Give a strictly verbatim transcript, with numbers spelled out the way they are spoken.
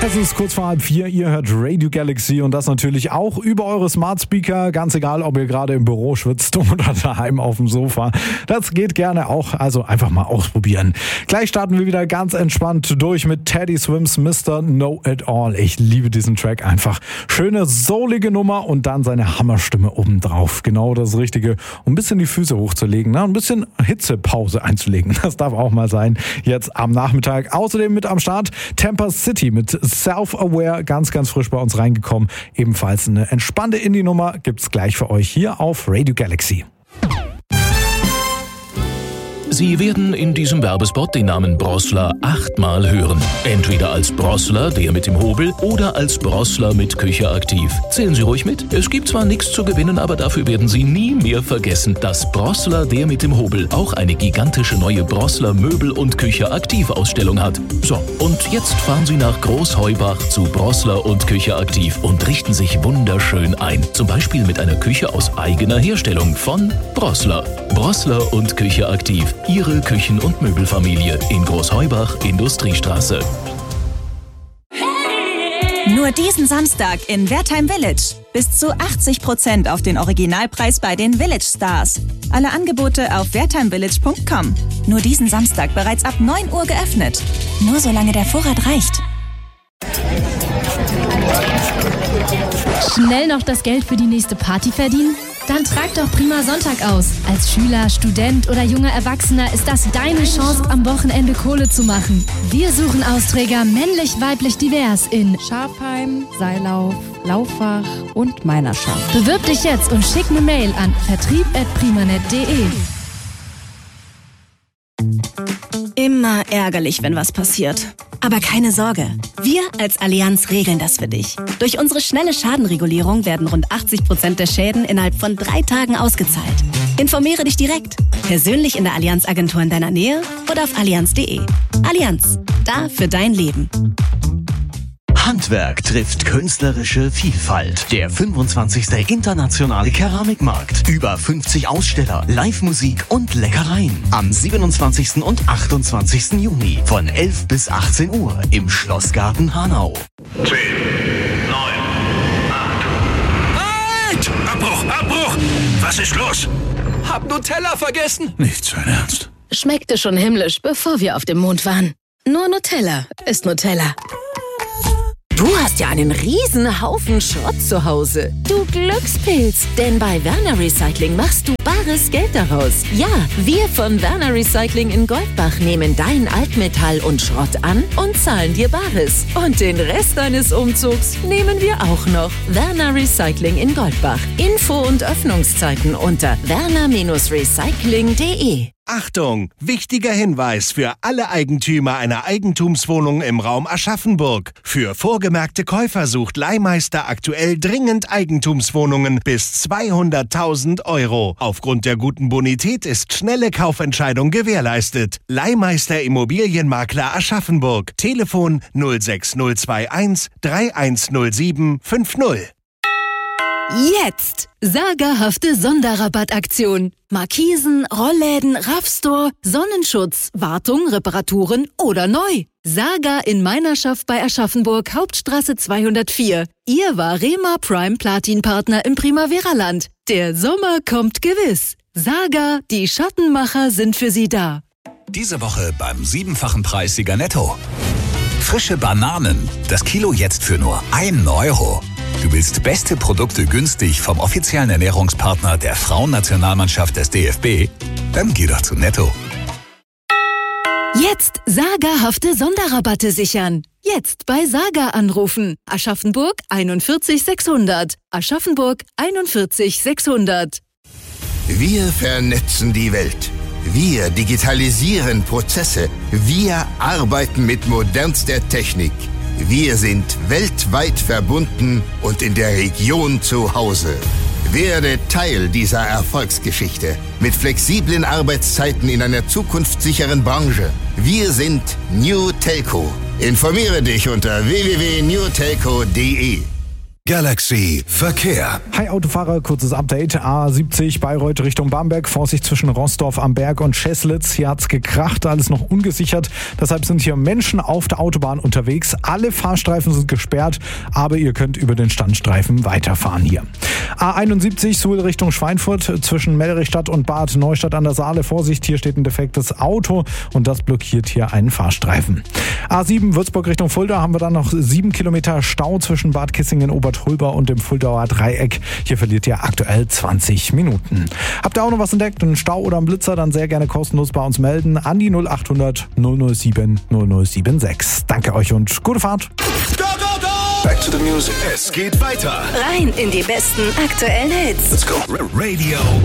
Es ist kurz vor halb vier, ihr hört Radio Galaxy und das natürlich auch über eure Smart Speaker, ganz egal, ob ihr gerade im Büro schwitzt oder daheim auf dem Sofa. Das geht gerne auch, also einfach mal ausprobieren. Gleich starten wir wieder ganz entspannt durch mit Teddy Swims Mister Know It All. Ich liebe diesen Track einfach. Schöne, soulige Nummer und dann seine Hammerstimme obendrauf. Genau das Richtige, um ein bisschen die Füße hochzulegen, ne? Ein bisschen Hitzepause einzulegen. Das darf auch mal sein, jetzt am Nachmittag. Außerdem mit am Start Tampa City mit Self-Aware, ganz, ganz frisch bei uns reingekommen. Ebenfalls eine entspannte Indie-Nummer gibt's gleich für euch hier auf Radio Galaxy. Sie werden in diesem Werbespot den Namen Brossler achtmal hören. Entweder als Brossler, der mit dem Hobel, oder als Brossler mit Küche aktiv. Zählen Sie ruhig mit. Es gibt zwar nichts zu gewinnen, aber dafür werden Sie nie mehr vergessen, dass Brossler, der mit dem Hobel, auch eine gigantische neue Brossler Möbel- und Küche aktiv Ausstellung hat. So, und jetzt fahren Sie nach Großheubach zu Brossler und Küche aktiv und richten sich wunderschön ein. Zum Beispiel mit einer Küche aus eigener Herstellung von Brossler. Brossler und Küche aktiv. Ihre Küchen- und Möbelfamilie in Großheubach, Industriestraße. Nur diesen Samstag in Wertheim Village. Bis zu achtzig Prozent auf den Originalpreis bei den Village Stars. Alle Angebote auf wertheimvillage punkt com. Nur diesen Samstag bereits ab neun Uhr geöffnet. Nur solange der Vorrat reicht. Schnell noch das Geld für die nächste Party verdienen? Dann trag doch Prima Sonntag aus. Als Schüler, Student oder junger Erwachsener ist das deine Chance, am Wochenende Kohle zu machen. Wir suchen Austräger männlich, weiblich, divers in Schafheim, Seilauf, Lauffach und Meinerschaft. Bewirb dich jetzt und schick eine Mail an vertrieb at primanet punkt de. Immer ärgerlich, wenn was passiert. Aber keine Sorge, wir als Allianz regeln das für dich. Durch unsere schnelle Schadenregulierung werden rund achtzig Prozent der Schäden innerhalb von drei Tagen ausgezahlt. Informiere dich direkt, persönlich in der Allianz-Agentur in deiner Nähe oder auf allianz punkt de. Allianz, da für dein Leben. Handwerk trifft künstlerische Vielfalt. Der fünfundzwanzigste Internationale Keramikmarkt. Über fünfzig Aussteller, Live-Musik und Leckereien. Am siebenundzwanzigsten und achtundzwanzigsten Juni von elf bis achtzehn Uhr im Schlossgarten Hanau. zehn, neun, acht. Halt! Abbruch, Abbruch! Was ist los? Hab Nutella vergessen. Nicht sein Ernst. Schmeckte schon himmlisch, bevor wir auf dem Mond waren. Nur Nutella ist Nutella. Du hast ja einen riesen Haufen Schrott zu Hause. Du Glückspilz, denn bei Werner Recycling machst du bares Geld daraus. Ja, wir von Werner Recycling in Goldbach nehmen dein Altmetall und Schrott an und zahlen dir Bares. Und den Rest deines Umzugs nehmen wir auch noch. Werner Recycling in Goldbach. Info und Öffnungszeiten unter werner recycling punkt de. Achtung! Wichtiger Hinweis für alle Eigentümer einer Eigentumswohnung im Raum Aschaffenburg. Für vorgemerkte Käufer sucht Leihmeister aktuell dringend Eigentumswohnungen bis zweihunderttausend Euro. Aufgrund der guten Bonität ist schnelle Kaufentscheidung gewährleistet. Leihmeister Immobilienmakler Aschaffenburg. Telefon null sechs null zwei eins drei eins null sieben fünf null. Jetzt! Sagerhafte Sonderrabattaktion. Markisen, Rollläden, Raffstore, Sonnenschutz, Wartung, Reparaturen oder neu. Saga in Meinerschaft bei Aschaffenburg, Hauptstraße zweihundertvier. Ihr Varema Prime Platin Partner im Primavera-Land. Der Sommer kommt gewiss. Saga, die Schattenmacher sind für Sie da. Diese Woche beim siebenfachen Preissieger Netto. Frische Bananen, das Kilo jetzt für nur ein Euro. Du willst beste Produkte günstig vom offiziellen Ernährungspartner der Frauennationalmannschaft des D F B? Dann geh doch zu Netto. Jetzt sagerhafte Sonderrabatte sichern. Jetzt bei Saga anrufen. Aschaffenburg einundvierzig sechshundert. Aschaffenburg einundvierzig sechshundert. Wir vernetzen die Welt. Wir digitalisieren Prozesse. Wir arbeiten mit modernster Technik. Wir sind weltweit verbunden und in der Region zu Hause. Werde Teil dieser Erfolgsgeschichte mit flexiblen Arbeitszeiten in einer zukunftssicheren Branche. Wir sind New Telco. Informiere dich unter w w w punkt new telco punkt de. Galaxy Verkehr. Hi Autofahrer, kurzes Update. A siebzig Bayreuth Richtung Bamberg. Vorsicht zwischen Rossdorf am Berg und Scheslitz. Hier hat's gekracht, alles noch ungesichert. Deshalb sind hier Menschen auf der Autobahn unterwegs. Alle Fahrstreifen sind gesperrt, aber ihr könnt über den Standstreifen weiterfahren hier. A einundsiebzig Suhl Richtung Schweinfurt zwischen Mellrichstadt und Bad Neustadt an der Saale. Vorsicht, hier steht ein defektes Auto und das blockiert hier einen Fahrstreifen. A sieben Würzburg Richtung Fulda haben wir dann noch sieben Kilometer Stau zwischen Bad Kissingen, Obertolba und dem Fuldauer Dreieck. Hier verliert ihr aktuell zwanzig Minuten. Habt ihr auch noch was entdeckt, einen Stau oder einen Blitzer, dann sehr gerne kostenlos bei uns melden an die null achthundert null null sieben null null sieben sechs. Danke euch und gute Fahrt. Go, go, go! Back to the music. Es geht weiter. Rein in die besten aktuellen Hits. Let's go. Radio